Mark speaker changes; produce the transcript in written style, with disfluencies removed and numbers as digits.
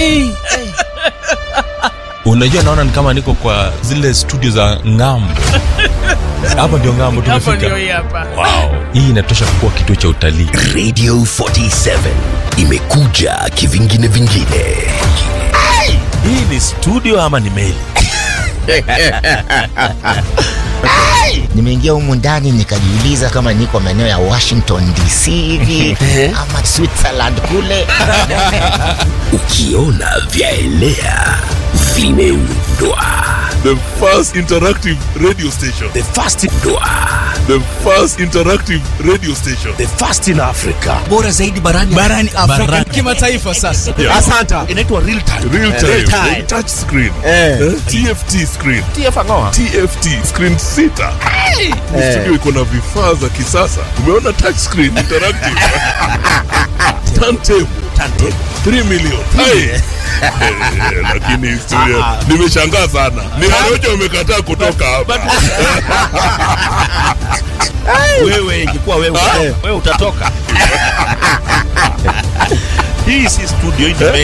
Speaker 1: Unajua naona ni kama niko kwa zile studio za ngambo. Hapa ndio ngambo tumefika.
Speaker 2: Hapo ndio hii hapa.
Speaker 1: Wow. Hii inatosha kuwa kituo cha utalii.
Speaker 3: Radio 47 imekuja kivingine vingine.
Speaker 1: Hii ni studio ama ni meli?
Speaker 4: Nimeingia humu ndani nikajiuliza kama niko maeneo ya Washington DC hivi ama Switzerland kule.
Speaker 3: Ukiona vyaelea vimeundwa.
Speaker 5: The first interactive radio station.
Speaker 3: The first
Speaker 5: interactive radio station.
Speaker 3: The first in Africa.
Speaker 6: Bora zaidi barani Afrika kimataifa sasa.
Speaker 5: Yeah.
Speaker 3: Asanta. Inaitwa real time.
Speaker 5: Real time. Touch screen. TFT screen. TFT screen 6. Studio iko na vifaa za kisasa. Umeona touch screen interactive. Turntable 3 million. Lakini historia nimeshangaa sana. Ni Warojo umekataa kutoka hapa.
Speaker 3: Wewe ingekuwa wewe utatoka. Hii si studio hii.